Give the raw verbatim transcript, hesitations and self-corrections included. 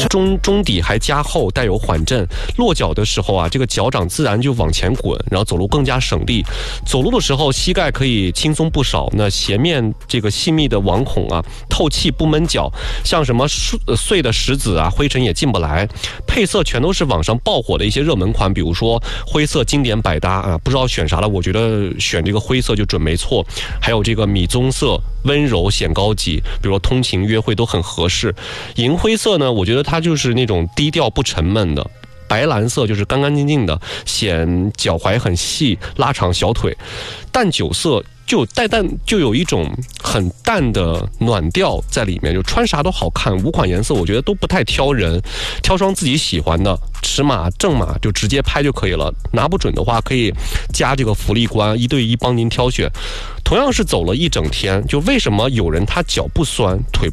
中中底还加厚，带有缓震，落脚的时候啊，这个脚掌自然就往前滚，然后走路更加省力。走路的时候膝盖可以轻松不少。那鞋面这个细密的网孔啊，透气不闷脚，像什么碎的石子啊、灰尘也进不来。配色全都是网上爆火的一些热门款，比如说灰色经典百搭啊，不知道选啥了，我觉得选这个灰色就准没错。还有这个米棕色，温柔显高级，比如说通勤约会都很合适。银灰色呢，我觉得它就是那种低调不沉闷的。白蓝色就是干干净净的，显脚踝很细，拉长小腿。淡酒色就淡淡就有一种很淡的暖调在里面，就穿啥都好看。五款颜色我觉得都不太挑人，挑双自己喜欢的，尺码正码就直接拍就可以了。拿不准的话可以加这个福利官，一对一帮您挑选。同样是走了一整天，就为什么有人他脚不酸腿